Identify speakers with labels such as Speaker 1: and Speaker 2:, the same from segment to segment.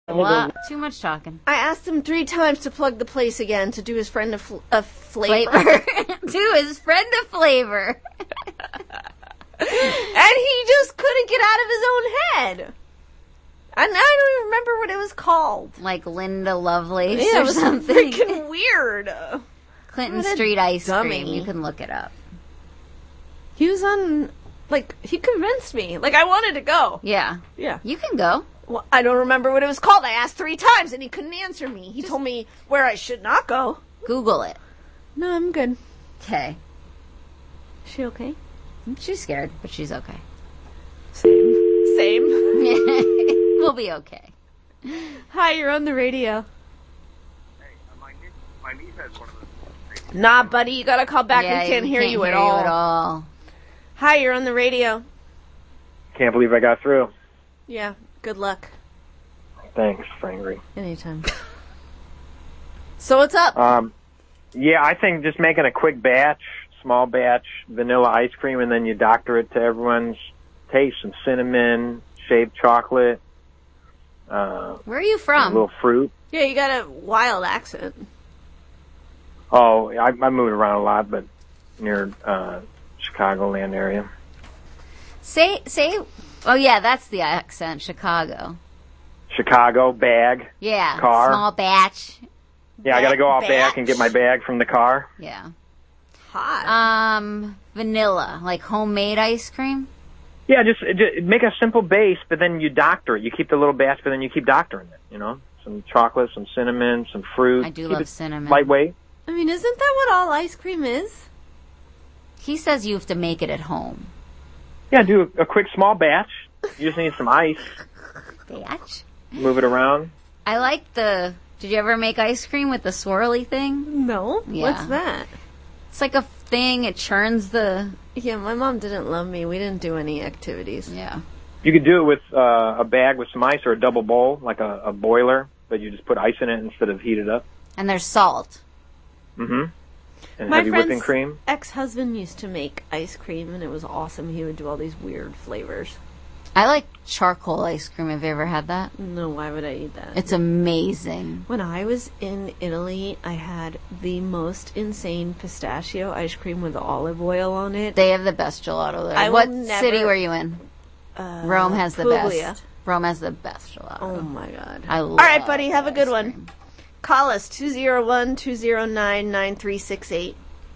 Speaker 1: What? Too much talking.
Speaker 2: I asked him 3 times to plug the place again to do his friend a flavor.
Speaker 1: Do his friend a flavor.
Speaker 2: And he just couldn't get out of his own head. And I don't even remember what it was called.
Speaker 1: Like Linda Lovelace
Speaker 2: Yeah,
Speaker 1: or
Speaker 2: it was
Speaker 1: something.
Speaker 2: freaking weird.
Speaker 1: Clinton Street Ice Cream. You can look it up.
Speaker 2: He was on, he convinced me. I wanted to go.
Speaker 1: Yeah.
Speaker 2: Yeah.
Speaker 1: You can go.
Speaker 2: Well, I don't remember what it was called. I asked 3 times and he couldn't answer me. He told me where I should not go.
Speaker 1: Google it.
Speaker 2: No, I'm good.
Speaker 1: Okay.
Speaker 2: Is she okay?
Speaker 1: She's scared, but she's okay.
Speaker 2: Same.
Speaker 1: We'll be okay.
Speaker 2: Hi, you're on the radio.
Speaker 3: Hey, my niece has one of those.
Speaker 2: Nah, buddy, you gotta call back.
Speaker 1: Yeah,
Speaker 2: we can't hear you at all. Hi, you're on the radio.
Speaker 3: Can't believe I got through.
Speaker 2: Yeah, good luck.
Speaker 3: Thanks, Frangry.
Speaker 2: Anytime. So what's up?
Speaker 3: Yeah, I think just making a quick batch, small batch, vanilla ice cream, and then you doctor it to everyone's taste. Some cinnamon, shaved chocolate.
Speaker 1: Where are you from?
Speaker 3: A little fruit.
Speaker 2: Yeah, you got a wild accent.
Speaker 3: Oh, I moved around a lot, but near Chicagoland area.
Speaker 1: Say. Oh yeah, that's the accent. Chicago.
Speaker 3: Chicago bag.
Speaker 1: Yeah.
Speaker 3: Car.
Speaker 1: Small batch.
Speaker 3: Yeah, I gotta go out back and get my bag from the car.
Speaker 1: Yeah.
Speaker 2: Hot.
Speaker 1: Vanilla, like homemade ice cream.
Speaker 3: Yeah, just make a simple base, but then you doctor it. You keep the little batch, but then you keep doctoring it. You know, some chocolate, some cinnamon, some fruit.
Speaker 1: I do
Speaker 3: keep
Speaker 1: love
Speaker 3: it
Speaker 1: cinnamon.
Speaker 3: Lightweight.
Speaker 2: I mean, isn't that what all ice cream is?
Speaker 1: He says you have to make it at home.
Speaker 3: Yeah, do a quick small batch. You just need some ice.
Speaker 1: Batch?
Speaker 3: Move it around.
Speaker 1: I like the... Did you ever make ice cream with the swirly thing?
Speaker 2: No.
Speaker 1: Yeah.
Speaker 2: What's that?
Speaker 1: It's like a thing. It churns the...
Speaker 2: Yeah, my mom didn't love me. We didn't do any activities.
Speaker 1: Yeah.
Speaker 3: You could do it with a bag with some ice or a double bowl, like a boiler, but you just put ice in it instead of heat it up.
Speaker 1: And there's salt.
Speaker 3: Mm-hmm. And
Speaker 2: My
Speaker 3: heavy whipping
Speaker 2: friend's
Speaker 3: cream.
Speaker 2: ex-husband used to make ice cream, and it was awesome. He would do all these weird flavors.
Speaker 1: I like charcoal ice cream. Have you ever had that?
Speaker 2: No, why would I eat that?
Speaker 1: It's amazing.
Speaker 2: When I was in Italy, I had the most insane pistachio ice cream with olive oil on it.
Speaker 1: They have the best gelato there.
Speaker 2: I will
Speaker 1: What
Speaker 2: never-
Speaker 1: city were you in? Rome has the
Speaker 2: Puglia.
Speaker 1: best. Rome has the best gelato.
Speaker 2: Oh my god.
Speaker 1: I love
Speaker 2: All right, buddy, have a good
Speaker 1: ice
Speaker 2: one.
Speaker 1: cream.
Speaker 2: Call us 201-209-9368.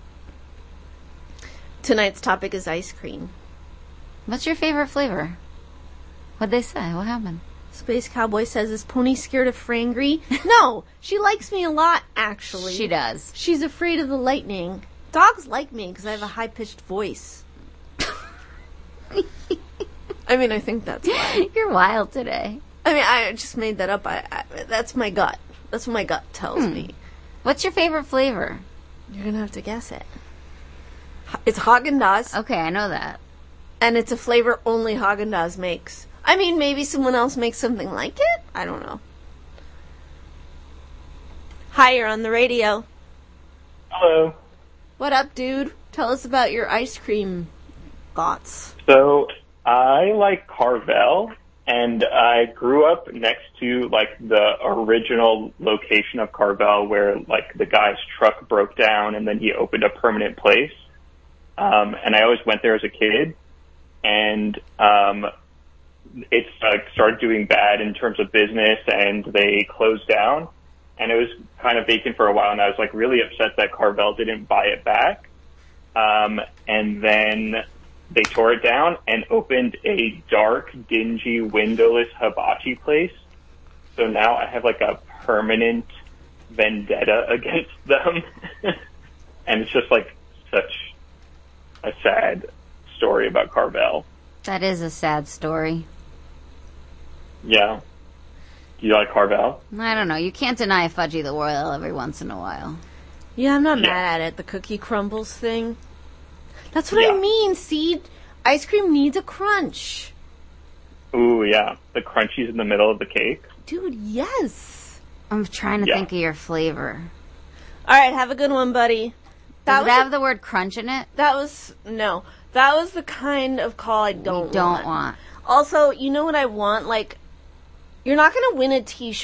Speaker 2: Tonight's topic is ice cream.
Speaker 1: What's your favorite flavor? What'd they say? What happened?
Speaker 2: Space Cowboy says, is Pony scared of Frangry? No, she likes me a lot, actually.
Speaker 1: She does.
Speaker 2: She's afraid of the lightning. Dogs like me because I have a high-pitched voice. I mean, I think that's why.
Speaker 1: You're wild today.
Speaker 2: I mean, I just made that up. That's my gut. That's what my gut tells me.
Speaker 1: What's your favorite flavor?
Speaker 2: You're going to have to guess it. It's Haagen-Dazs,
Speaker 1: Okay, I know that.
Speaker 2: and it's a flavor only Haagen-Dazs makes. I mean, maybe someone else makes something like it? I don't know. Hi, you're on the radio.
Speaker 4: Hello.
Speaker 2: What up, dude? Tell us about your ice cream thoughts.
Speaker 4: So I like Carvel, and I grew up next to the original location of Carvel, where the guy's truck broke down, and then he opened a permanent place. And I always went there as a kid, and it started doing bad in terms of business, and they closed down. And it was kind of vacant for a while, and I was really upset that Carvel didn't buy it back. And then they tore it down and opened a dark, dingy, windowless hibachi place. So now I have a permanent vendetta against them. And it's just such a sad story about Carvel.
Speaker 1: That is a sad story.
Speaker 4: Yeah. Do you like Carvel?
Speaker 1: I don't know. You can't deny a Fudgy the Royal every once in a while.
Speaker 2: Yeah, I'm not
Speaker 4: Yeah.
Speaker 2: mad at it. The cookie crumbles thing. That's what
Speaker 4: Yeah.
Speaker 2: I mean, see? Ice cream needs a crunch.
Speaker 4: Ooh, yeah. The crunchies in the middle of the cake.
Speaker 2: Dude, yes.
Speaker 1: I'm trying to
Speaker 4: Yeah.
Speaker 1: think of your flavor.
Speaker 2: All right, have a good one, buddy.
Speaker 1: Does it have the word crunch in it?
Speaker 2: That was the kind of call I don't
Speaker 1: want.
Speaker 2: Also, you know what I want? You're not going to win a t-shirt